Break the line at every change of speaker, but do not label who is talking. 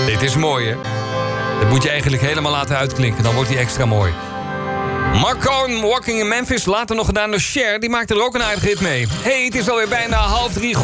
Dit is mooi, hè? Dat moet je eigenlijk helemaal laten uitklinken. Dan wordt hij extra mooi. Mark Cohn, Walking in Memphis. Later nog gedaan door Cher. Die maakte er ook een aardig hit mee. Hey, het is alweer bijna 2:30.